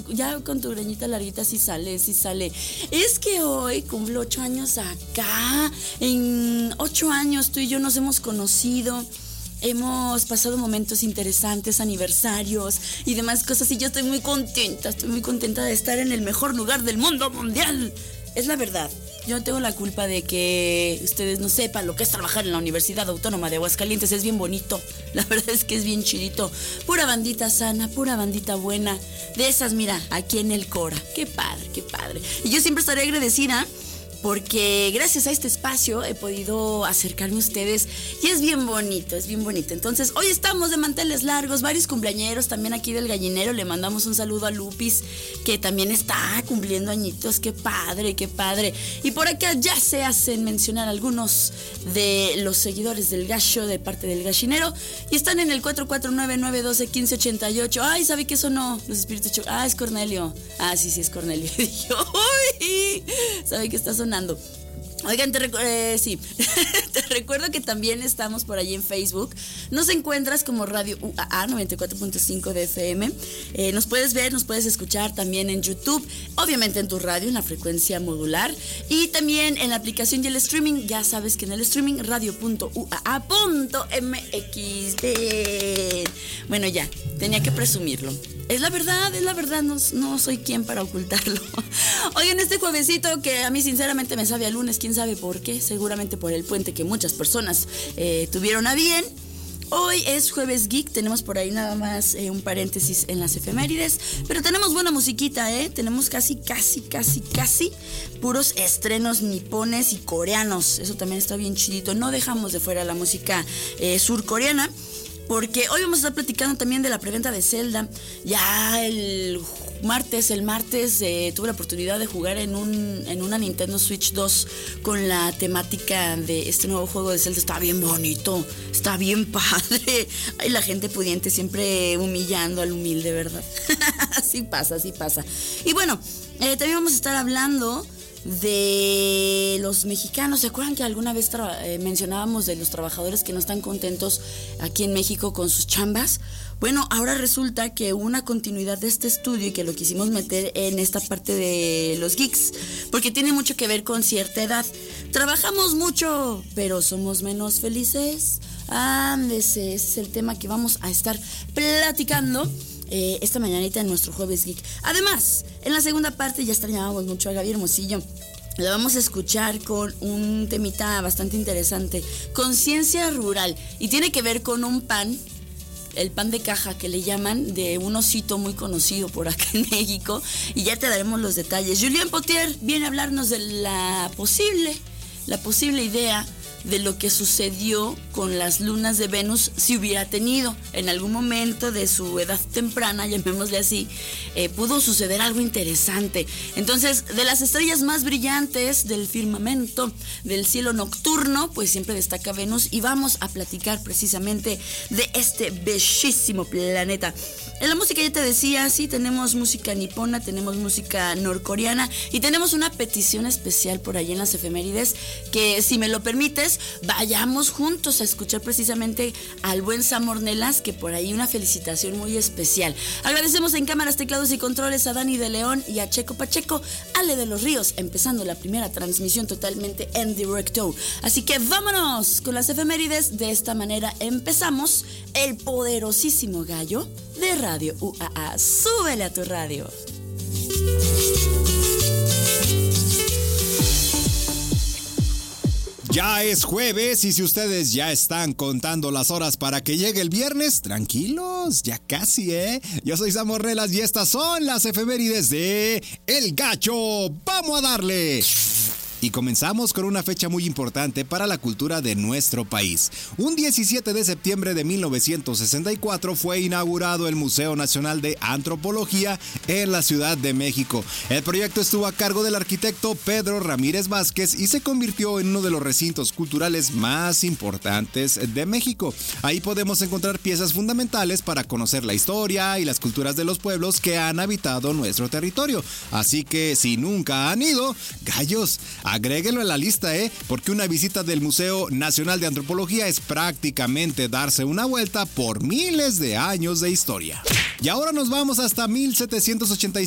ya con tu greñita larguita sí sale. Es que hoy cumplo 8 años acá. En 8 años tú y yo nos hemos conocido. Hemos pasado momentos interesantes, aniversarios y demás cosas. Y yo estoy muy contenta de estar en el mejor lugar del mundo mundial. Es la verdad. Yo no tengo la culpa de que ustedes no sepan lo que es trabajar en la Universidad Autónoma de Aguascalientes. Es bien bonito. La verdad es que es bien chidito. Pura bandita sana, pura bandita buena. De esas, mira, aquí en el Cora. Qué padre, qué padre. Y yo siempre estaré agradecida porque gracias a este espacio he podido acercarme a ustedes y es bien bonito, es bien bonito. Entonces, hoy estamos de manteles largos, varios cumpleañeros también aquí del gallinero. Le mandamos un saludo a Lupis, que también está cumpliendo añitos. Qué padre, qué padre. Y por acá ya se hacen mencionar algunos de los seguidores del gallo de parte del gallinero y están en el 449-912-1588. Ay, ¿sabe qué sonó? Los espíritus es Cornelio. Sí, es Cornelio. Dije, uy, ¿sabe qué está sonando? Oigan, sí, te recuerdo que también estamos por allí en Facebook. Nos encuentras como Radio UAA 94.5 de FM. Nos puedes ver, nos puedes escuchar también en YouTube, obviamente en tu radio, en la frecuencia modular, y también en la aplicación y el streaming. Ya sabes que en el streaming radio.uaa.mx. Bueno, ya, tenía que presumirlo. Es la verdad, no soy quien para ocultarlo. Oigan, este juevesito que a mí sinceramente me sabe a lunes, quién sabe por qué, seguramente por el puente que muchas personas tuvieron a bien. Hoy es Jueves Geek, tenemos por ahí nada más un paréntesis en las efemérides, pero tenemos buena musiquita, tenemos casi puros estrenos nipones y coreanos. Eso también está bien chidito, no dejamos de fuera la música surcoreana. Porque hoy vamos a estar platicando también de la preventa de Zelda. Ya el martes tuve la oportunidad de jugar en una Nintendo Switch 2 con la temática de este nuevo juego de Zelda. Está bien bonito, está bien padre. Ay, la gente pudiente siempre humillando al humilde, ¿verdad? Así pasa. Y bueno, también vamos a estar hablando de los mexicanos. ¿Se acuerdan que alguna vez mencionábamos de los trabajadores que no están contentos aquí en México con sus chambas? Bueno, ahora resulta que hubo una continuidad de este estudio y que lo quisimos meter en esta parte de los geeks, porque tiene mucho que ver con cierta edad. Trabajamos mucho, pero somos menos felices. Ese es el tema que vamos a estar platicando esta mañanita en nuestro Jueves Geek. Además, en la segunda parte ya extrañábamos mucho a Gaby Hermosillo. La vamos a escuchar con un temita bastante interesante, conciencia rural, y tiene que ver con un pan, el pan de caja que le llaman, de un osito muy conocido por acá en México, y ya te daremos los detalles. Julien Potier viene a hablarnos de la posible idea de lo que sucedió con las lunas de Venus si hubiera tenido en algún momento de su edad temprana, llamémosle así, pudo suceder algo interesante. Entonces, de las estrellas más brillantes del firmamento, del cielo nocturno, pues siempre destaca Venus, y vamos a platicar precisamente de este bellísimo planeta. En la música ya te decía, sí, tenemos música nipona, tenemos música norcoreana y tenemos una petición especial por ahí en las efemérides que, si me lo permites, vayamos juntos a escuchar precisamente al buen Sam Ornelas, que por ahí una felicitación muy especial. Agradecemos en cámaras, teclados y controles a Dani de León y a Checo Pacheco, Ale de los Ríos, empezando la primera transmisión totalmente en directo. Así que vámonos con las efemérides. De esta manera empezamos el poderosísimo gallo de Radio UAA. Súbele a tu radio. Ya es jueves y si ustedes ya están contando las horas para que llegue el viernes, tranquilos, ya casi, Yo soy Sam Ornelas y estas son las efemérides de El Gacho. ¡Vamos a darle! Y comenzamos con una fecha muy importante para la cultura de nuestro país. Un 17 de septiembre de 1964 fue inaugurado el Museo Nacional de Antropología en la Ciudad de México. El proyecto estuvo a cargo del arquitecto Pedro Ramírez Vázquez y se convirtió en uno de los recintos culturales más importantes de México. Ahí podemos encontrar piezas fundamentales para conocer la historia y las culturas de los pueblos que han habitado nuestro territorio. Así que si nunca han ido, gallos, agréguenlo en la lista, porque una visita del Museo Nacional de Antropología es prácticamente darse una vuelta por miles de años de historia. Y ahora nos vamos hasta 1785.